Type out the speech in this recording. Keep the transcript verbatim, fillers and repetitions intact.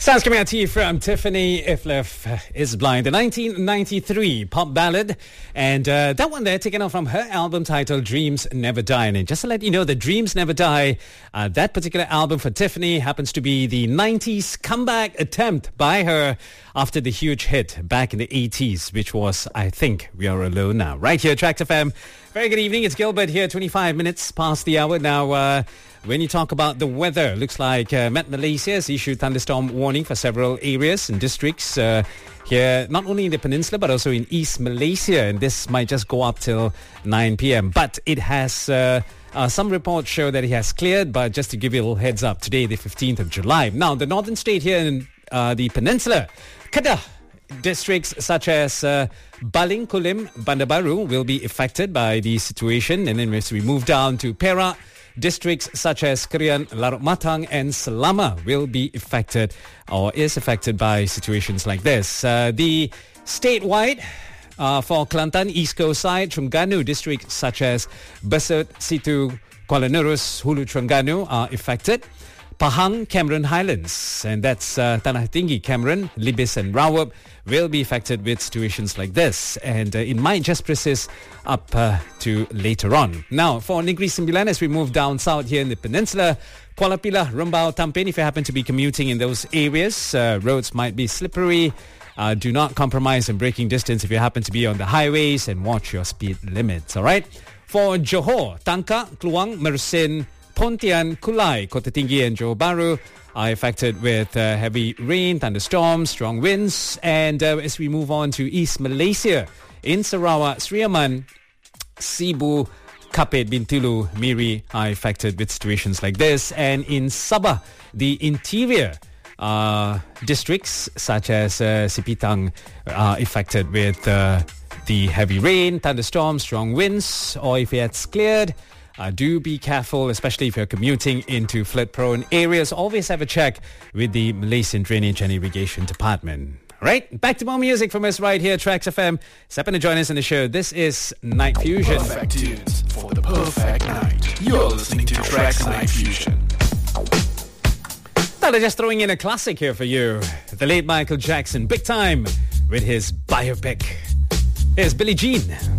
Sounds coming out to you from Tiffany If Love Is Blind, the nineteen ninety-three pop ballad. And uh, that one there taken off from her album titled Dreams Never Die. And just to let you know that Dreams Never Die, uh, that particular album for Tiffany happens to be the nineties comeback attempt by her after the huge hit back in the eighties, which was, I Think We Are Alone Now. Right here, Trax F M. Very good evening. It's Gilbert here, twenty-five minutes past the hour now. Uh, When you talk about the weather, looks like uh, Met Malaysia has issued thunderstorm warning for several areas and districts uh, here, not only in the peninsula but also in East Malaysia. And this might just go up till nine p.m. But it has, uh, uh, some reports show that it has cleared. But just to give you a little heads up, today, the fifteenth of July. Now, the northern state here in uh, the peninsula, Kedah, districts such as uh, Baling, Kulim, Bandar Baru will be affected by the situation. And then as we move down to Perak, districts such as Kerian, Larut Matang and Selama will be affected or is affected by situations like this. Uh, the statewide uh, for Kelantan, East Coast side, Terengganu districts such as Besut, Situ, Kuala Nerus, Hulu Terengganu are affected. Pahang, Cameron Highlands, and that's uh, Tanah Tinggi, Cameron, Libis and Rawab will be affected with situations like this. And uh, it might just persist up uh, to later on. Now, for Negeri Sembilan, as we move down south here in the peninsula, Kuala Pilah, Rembau, Tampin, if you happen to be commuting in those areas, uh, roads might be slippery. Uh, do not compromise in braking distance if you happen to be on the highways, and watch your speed limits, all right? For Johor, Tangkak, Kluang, Mersing, Pontian, Kulai, Kota Tinggi and Johor Bahru are affected with uh, heavy rain, thunderstorms, strong winds. And uh, as we move on to East Malaysia, in Sarawak, Sri Aman, Sibu, Kapit, Bintulu, Miri are affected with situations like this. And in Sabah, the interior uh, districts such as uh, Sipitang are affected with uh, the heavy rain, thunderstorms, strong winds. Or if it's cleared, Uh, do be careful, especially if you're commuting into flood-prone areas. Always have a check with the Malaysian Drainage and Irrigation Department. All right, back to more music from us right here, Trax F M. Step in to join us in the show. This is Night Fusion. Perfect tunes for the perfect night. You're listening to Trax Night Fusion. Thought of just throwing in a classic here for you. The late Michael Jackson, big time, with his biopic. Here's Billie Jean.